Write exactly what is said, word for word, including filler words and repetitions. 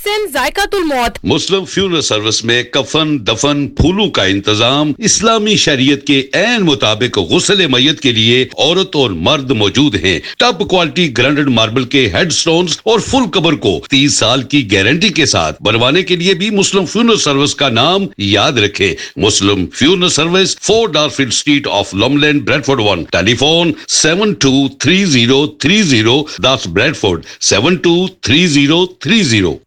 एहसन जायकातुल मौत। मुस्लिम funeral service में कफन, दफन, फूलों का इंतजाम इस्लामी शरीयत के ऐन मुताबिक गुस्ल मय्यत के लिए औरत और मर्द मौजूद हैं। टॉप क्वालिटी ग्राइंडेड मार्बल के हेडस्टोन्स और फुल कवर को तीस साल की गारंटी के साथ बनवाने के लिए भी मुस्लिम फ्यूनरल सर्विस का नाम याद रखें। मुस्लिम funeral service, four डारफील्ड street of लॉमलैंड, Bradford one. Telephone seven to three zero three zero, that's Bradford seven two three zero three zero।